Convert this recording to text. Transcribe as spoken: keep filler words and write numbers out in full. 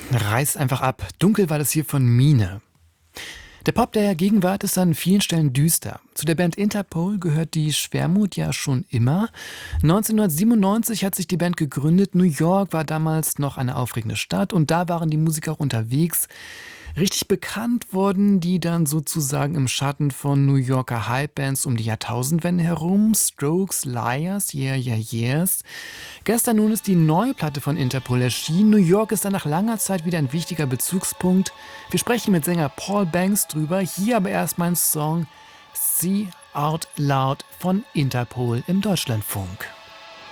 Reiß einfach ab. Dunkel war das hier von Mine. Der Pop der Gegenwart ist an vielen Stellen düster. Zu der Band Interpol gehört die Schwermut ja schon immer. neunzehnhundertsiebenundneunzig hat sich die Band gegründet. New York war damals noch eine aufregende Stadt und da waren die Musiker auch unterwegs. Richtig bekannt wurden die dann sozusagen im Schatten von New Yorker Hypebands um die Jahrtausendwende herum. Strokes, Liars, Yeah, Yeah, Yeahs. Gestern nun ist die neue Platte von Interpol erschienen. New York ist dann nach langer Zeit wieder ein wichtiger Bezugspunkt. Wir sprechen mit Sänger Paul Banks drüber. Hier aber erstmal ein Song See Out Loud von Interpol im Deutschlandfunk.